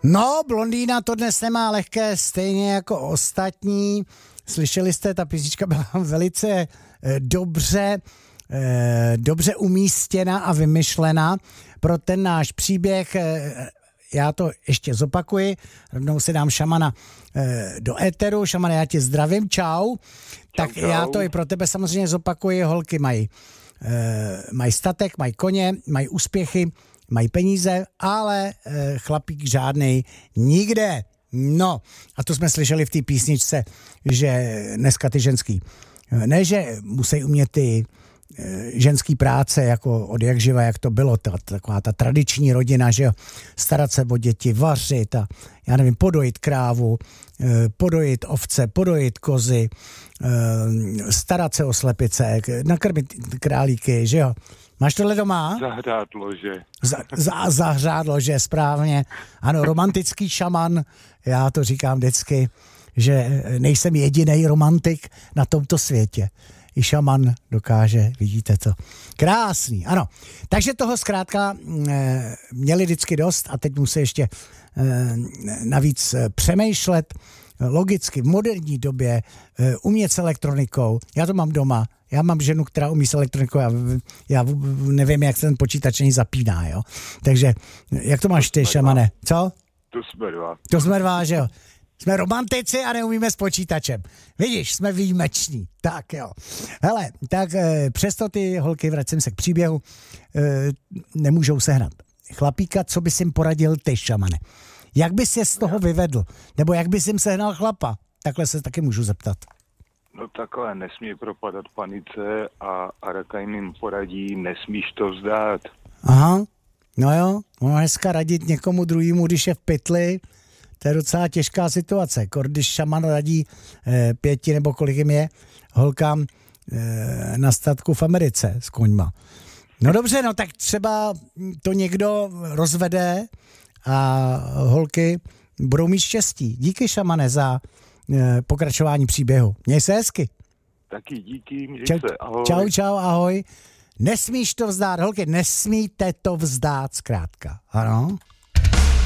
No, blondýna to dnes nemá lehké, stejně jako ostatní. Slyšeli jste, ta písnička byla velice dobře umístěna a vymyšlena pro ten náš příběh. Já to ještě zopakuji, rovnou si dám šamana do éteru. Šamane, já tě zdravím, čau. Tak čau. Já to i pro tebe samozřejmě zopakuji. Holky mají statek, mají koně, mají úspěchy, mají peníze, ale chlapík žádnej nikde. No, a to jsme slyšeli v té písničce, že dneska ty ženský, ne, že musí umět ty ženský práce, jako od jak živa, jak to bylo, taková ta tradiční rodina, že jo, starat se o děti, vařit a já nevím, podojit krávu, podojit ovce, podojit kozy, starat se o slepice, nakrmit králíky, že jo. Máš tohle doma? Zahřát lože. Zahřát lože, správně. Ano, romantický šaman, já to říkám vždycky, že nejsem jedinej romantik na tomto světě. I šaman dokáže, vidíte to. Krásný, ano. Takže toho zkrátka měli vždycky dost a teď musí ještě navíc přemýšlet logicky v moderní době, umět s elektronikou. Já to mám doma. Já mám ženu, která umí s elektronikou, já nevím, jak ten počítač ani zapíná, jo. Takže, jak to máš ty, šamane? Co? To jsme dva, že jo. Jsme romantici a neumíme s počítačem. Vidíš, jsme výjimeční. Tak jo. Hele, tak přesto ty holky, vracím se k příběhu, nemůžou sehnat chlapíka. Co bys jim poradil ty, šamane? Jak bys je z toho vyvedl? Nebo jak bys jim sehnal chlapa? Takhle se taky můžu zeptat. No takhle, nesmí propadat panice a Raka jim poradí, nesmíš to vzdát. Aha, no jo, ono dneska radit někomu druhému, když je v pytli, to je docela těžká situace. Když šaman radí 5 nebo kolik jim je holkám na statku v Americe s koňma. No dobře, no tak třeba to někdo rozvede a holky budou mít štěstí. Díky, šamane, za pokračování příběhu. Měj se hezky. Taky díky, měj se, ahoj. Čau, ahoj. Nesmíš to vzdát, holky, nesmíte to vzdát zkrátka. Ano.